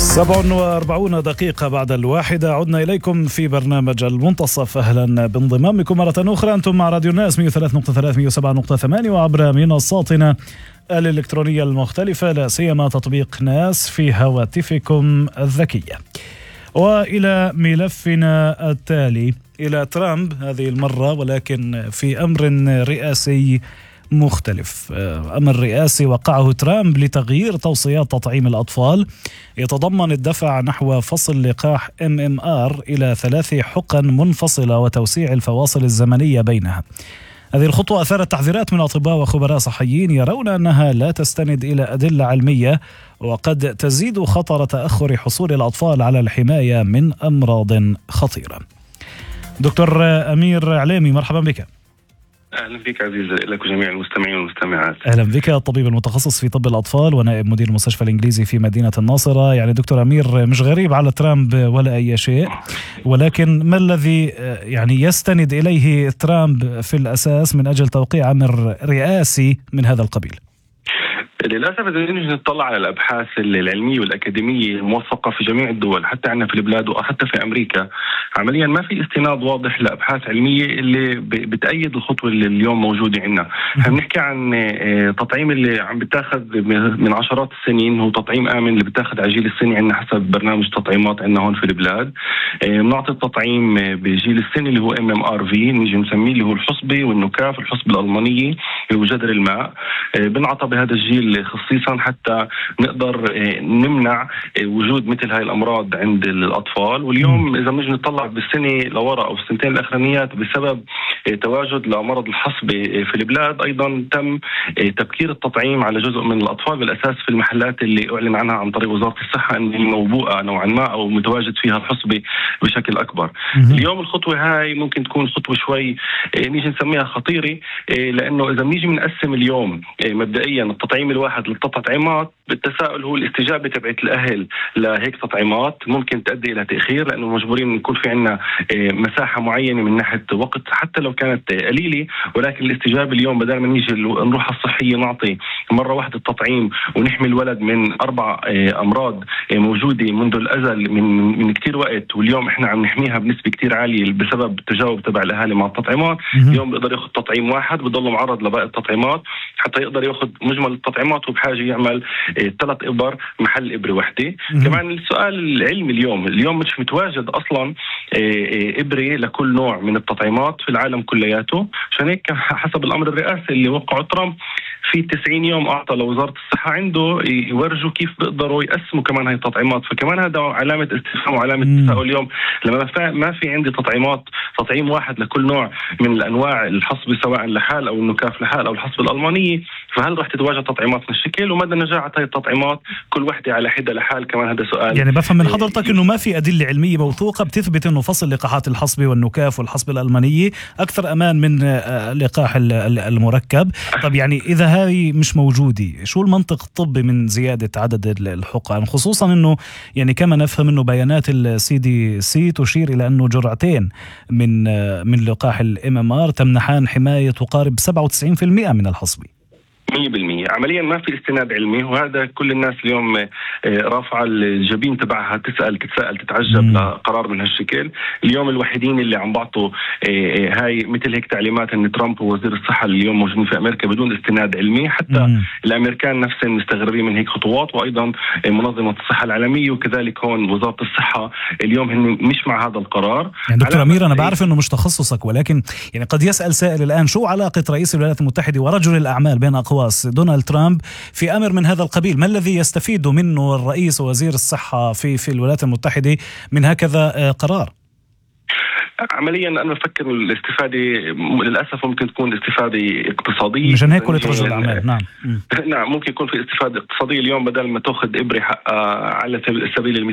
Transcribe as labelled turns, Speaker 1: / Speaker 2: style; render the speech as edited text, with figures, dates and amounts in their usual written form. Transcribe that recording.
Speaker 1: 47 دقيقة بعد 1:00 عدنا إليكم في برنامج المنتصف. أهلا بانضمامكم مرة أخرى. أنتم مع راديو الناس 103.3 107.8 وعبر منصاتنا الإلكترونية المختلفة، لا سيما تطبيق ناس في هواتفكم الذكية. وإلى ملفنا التالي، إلى ترامب هذه المرة، ولكن في أمر رئاسي مختلف. أمر رئاسي وقعه ترامب لتغيير توصيات تطعيم الأطفال يتضمن الدفع نحو فصل لقاح MMR إلى 3 حقن منفصلة وتوسيع الفواصل الزمنية بينها. هذه الخطوة أثارت تحذيرات من أطباء وخبراء صحيين يرون أنها لا تستند إلى أدلة علمية وقد تزيد خطر تأخر حصول الأطفال على الحماية من أمراض خطيرة. دكتور أمير عليمي، مرحبا بك.
Speaker 2: أهلا بك عزيز، لك جميع المستمعين والمستمعات.
Speaker 1: أهلا بك، الطبيب المتخصص في طب الأطفال ونائب مدير المستشفى الإنجليزي في مدينة الناصرة. يعني دكتور أمير، مش غريب على ترامب ولا أي شيء، ولكن ما الذي يعني يستند إليه ترامب في الأساس من أجل توقيع أمر رئاسي من هذا القبيل؟
Speaker 2: للأسف إذا نجي نطلع على الأبحاث العلمية والأكاديمية الموثقة في جميع الدول، حتى عندنا في البلاد وحتى في أمريكا، عمليا ما في استناد واضح لأبحاث علمية اللي بتأيد الخطوة اللي اليوم موجودة عندنا. بنحكي عن تطعيم اللي عم بتاخذ من عشرات السنين، هو تطعيم آمن اللي بتاخذ على جيل السني عندنا حسب برنامج تطعيمات عندنا هون في البلاد. بنعطي التطعيم بجيل السني اللي هو MMRV، نيجي نسميه اللي هو الحصبة والنكاف، الحصبة الألمانية اللي هو جدر الماء. بنعطى بهذا الجيل خصيصا حتى نقدر نمنع وجود مثل هاي الأمراض عند الأطفال. واليوم إذا بنجي نطلع بالسنة لورا أو السنتين الأخرانيات بسبب تواجد لمرض الحصبة في البلاد، أيضا تم تبكير التطعيم على جزء من الأطفال بالأساس في المحلات اللي أعلن عنها عن طريق وزارة الصحة أن هي موبوءة نوعا ما أو متواجد فيها الحصبة بشكل أكبر. اليوم الخطوة هاي ممكن تكون خطوة شوي نيجي نسميها خطيرة، لأنه إذا بنيجي بنقسم اليوم مبدئيا التطعيم الواحد للتطعيمات، بالتساؤل هو الاستجابة تبعت الأهل لهيك تطعيمات ممكن تؤدي إلى تأخير، لأنه مجبورين نكون في عنا مساحة معينة من ناحية وقت حتى لو كانت قليلة، ولكن الاستجابة اليوم بدل ما نيجي نروح الصحية نعطي مرة واحدة التطعيم ونحمي الولد من 4 أمراض موجودة منذ الأزل من كتير وقت، واليوم إحنا عم نحميها بنسبة كتير عالية بسبب التجاوب تبع الأهالي مع التطعيمات. اليوم بيقدر ياخذ تطعيم واحد بضل معرض لباقي التطعيمات حتى يقدر ياخذ مجمل التطعيمات، وبحاجة يعمل 3 إبر محل إبرة واحدة. كمان السؤال العلمي اليوم مش متواجد أصلا إبرة لكل نوع من التطعيمات في العالم كلياته، عشان هيك حسب الأمر الرئاسي اللي وقعه ترامب في 90 يوم أعطى لوزارة الصحة عنده يورجوا كيف بيقدروا يقسموا كمان هاي التطعيمات. فكمان هذا علامة استفهام وعلامة تساؤل اليوم لما ما في عندي تطعيم واحد لكل نوع من الأنواع الحصبة سواء لحال أو النكاف لحال أو الحصبة الألمانية، فهل رح تتواجد تطعيمات من الشكل ومدى نجاعة هاي التطعيمات كل وحدة على حدة لحال؟ كمان هذا سؤال. يعني
Speaker 1: بفهم من حضرتك إنه ما في أدلة علمية موثوقة بتثبت إنه فصل لقاحات الحصبة والنكاف والحصبة الألمانية أكثر أمان من لقاح المركب. طب يعني إذا هاي مش موجودة، شو المنطق الطبي من زيادة عدد الحقن، خصوصا إنه يعني كما نفهم إنه بيانات CDC تشير إلى إنه جرعتين من لقاح MMR تمنحان حماية تقارب 97% من الحصبة.
Speaker 2: 100%. عمليا ما في استناد علمي، وهذا كل الناس اليوم رافعه الجبين تبعها تتساءل تتعجب لقرار من هالشكل. اليوم الوحيدين اللي عم بعطوا هاي مثل هيك تعليمات ان ترامب ووزير الصحه اللي اليوم موجودين في امريكا بدون استناد علمي. حتى الامريكان نفسهم مستغربين من هيك خطوات، وايضا منظمه الصحه العالميه وكذلك هون وزاره الصحه اليوم هن مش مع هذا القرار.
Speaker 1: يعني دكتور أمير، انا بعرف انه مش تخصصك، ولكن يعني قد يسأل سائل الان شو علاقه رئيس الولايات المتحده ورجل الاعمال بين أقواس دونالد ترامب في أمر من هذا القبيل؟ ما الذي يستفيد منه الرئيس ووزير الصحة في الولايات المتحدة من هكذا قرار؟
Speaker 2: عمليا أنا بفكر الاستفادة للأسف ممكن تكون استفادة اقتصادية،
Speaker 1: مشان هيك قلت رجل الأعمال.
Speaker 2: نعم ممكن يكون في استفادة اقتصادية. اليوم بدل ما تأخذ إبرة على سبيل المثال